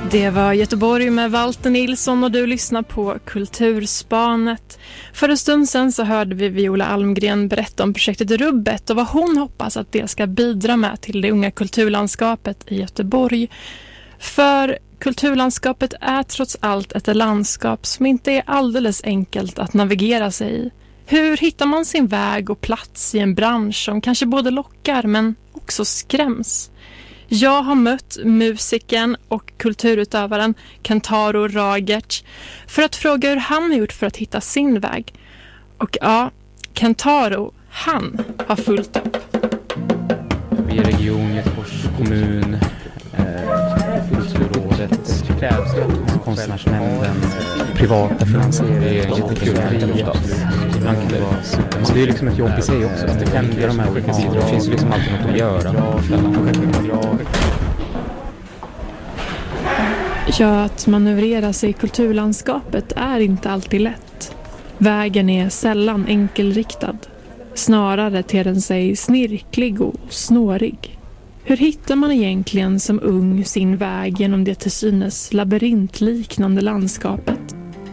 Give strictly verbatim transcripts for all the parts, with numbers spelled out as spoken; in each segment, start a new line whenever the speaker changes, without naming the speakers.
Det var Göteborg med Walter Nilsson och du lyssnar på Kulturspanet. För en stund sedan så hörde vi Viola Almgren berätta om projektet Rubbet och vad hon hoppas att det ska bidra med till det unga kulturlandskapet i Göteborg. För kulturlandskapet är trots allt ett landskap som inte är alldeles enkelt att navigera sig i. Hur hittar man sin väg och plats i en bransch som kanske både lockar men också skräms? Jag har mött musikern och kulturutövaren Kentaro Ragertz för att fråga hur han har gjort för att hitta sin väg. Och ja, Kentaro, han har fullt upp.
Vi är region, Göteborgs kommun, eh, Kulturrådet, Konstnärsnämnden, privata finansiering, ibland kan det vara. Så det är liksom ett jobb i sig också. Det händer de här olika sidor. Det finns liksom alltid något att göra.
Ja, att manövrera sig i kulturlandskapet är inte alltid lätt. Vägen är sällan enkelriktad. Snarare ter den sig snirklig och snårig. Hur hittar man egentligen som ung sin väg genom det till synes labyrintliknande landskapet?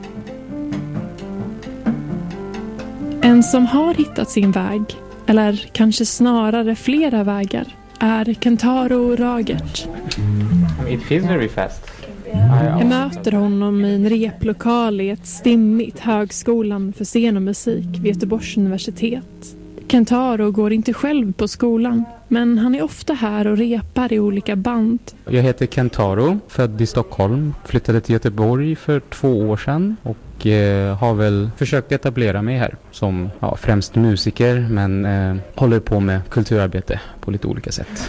En som har hittat sin väg, eller kanske snarare flera vägar, är Kentaro Ragertz.
It feels very fast.
Jag möter honom i en replokal i ett stimmigt Högskolan för scen och musik vid Göteborgs universitet. Kentaro går inte själv på skolan, men han är ofta här och repar i olika band.
Jag heter Kentaro, född i Stockholm, flyttade till Göteborg för två år sedan och eh, har väl försökt etablera mig här som ja, främst musiker, men eh, håller på med kulturarbete på lite olika sätt.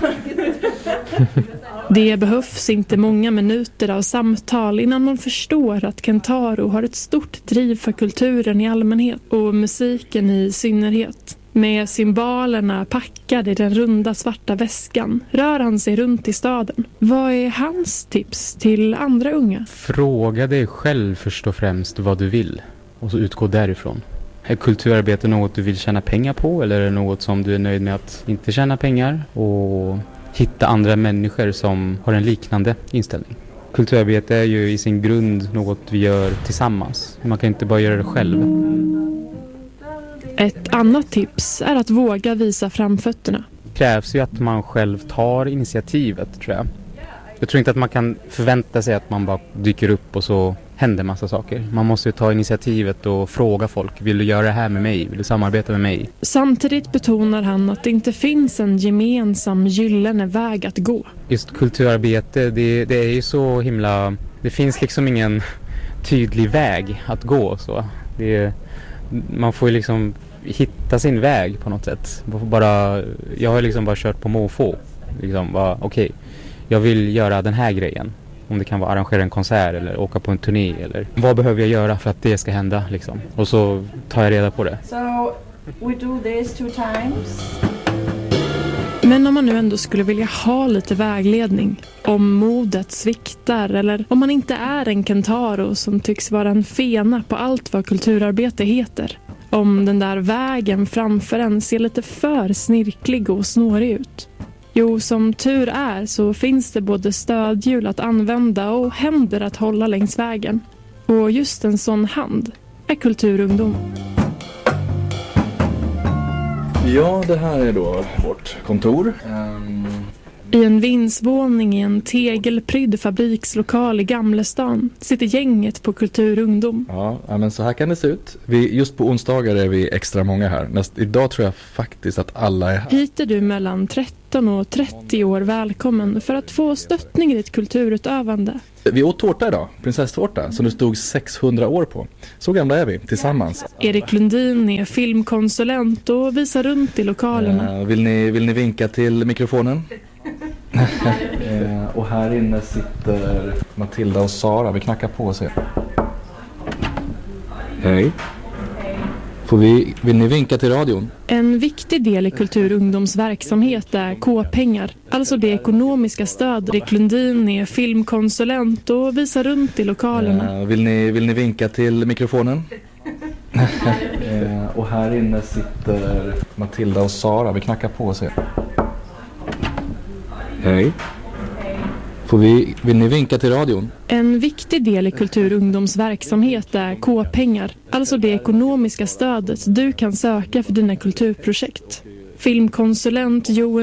Det behövs inte många minuter av samtal innan man förstår att Kentaro har ett stort driv för kulturen i allmänhet och musiken i synnerhet. Med cymbalerna packade i den runda svarta väskan rör han sig runt i staden. Vad är hans tips till andra unga?
Fråga dig själv först och främst vad du vill och så utgå därifrån. Är kulturarbete något du vill tjäna pengar på eller är det något som du är nöjd med att inte tjäna pengar? Och hitta andra människor som har en liknande inställning. Kulturarbete är ju i sin grund något vi gör tillsammans. Man kan inte bara göra det själv.
Ett annat tips är att våga visa framfötterna.
Det krävs ju att man själv tar initiativet, tror jag. Jag tror inte att man kan förvänta sig att man bara dyker upp och så händer massa saker. Man måste ju ta initiativet och fråga folk. Vill du göra det här med mig? Vill du samarbeta med mig?
Samtidigt betonar han att det inte finns en gemensam gyllene väg att gå.
Just kulturarbete, det, det är ju så himla... Det finns liksom ingen tydlig väg att gå. Så. Det, man får ju liksom hitta sin väg på något sätt. Bara, jag har liksom bara kört på måfå. Liksom bara, okej, okay, jag vill göra den här grejen. Om det kan vara arrangera en konsert eller åka på en turné eller vad behöver jag göra för att det ska hända liksom. Och så tar jag reda på det.
So we do this two times.
Men om man nu ändå skulle vilja ha lite vägledning, om modet sviktar eller om man inte är en Kentaro som tycks vara en fena på allt vad kulturarbete heter. Om den där vägen framför en ser lite för snirklig och snårig ut. Jo, som tur är så finns det både stödhjul att använda och händer att hålla längs vägen. Och just en sån hand är Kulturungdom.
Ja, det här är då vårt kontor. Um...
I en vindsvåning i en tegelprydd fabrikslokal i Gamlestan sitter gänget på Kulturungdom.
Ja, men så här kan det se ut. Vi, just på onsdagar är vi extra många här. Näst, idag tror jag faktiskt att alla är här.
Hit är du mellan tretton och trettio år välkommen för att få stöttning i ditt kulturutövande.
Vi åt tårta idag, prinsesstårta, som det stod sexhundra år på. Så gamla är vi, tillsammans.
Erik Lundin är filmkonsulent och visar runt i lokalerna.
Uh, vill, ni, vill ni vinka till mikrofonen? uh, och här inne sitter Matilda och Sara. Vi knackar på och ser. Hej. Får vi, vill ni vinka till radion?
En viktig del i Kulturungdoms verksamhet är K-pengar, alltså det ekonomiska stöd. Erik Lundin är filmkonsulent och visar runt i lokalerna.
Uh, vill, ni, vill ni vinka till mikrofonen? uh, och här inne sitter Matilda och Sara. Vi knackar på och ser. Hej. Får vi, vill ni vinka till radion?
En viktig del i kulturungdomsverksamhet är K-pengar, alltså det ekonomiska stödet du kan söka för dina kulturprojekt. Filmkonsulent Joel